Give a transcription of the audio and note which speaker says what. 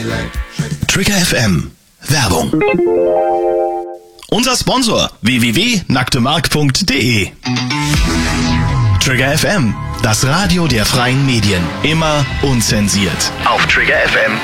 Speaker 1: Trigger FM. Werbung. Unser Sponsor www.nacktemark.de. Trigger FM, das Radio der freien Medien. Immer unzensiert. Auf Trigger FM.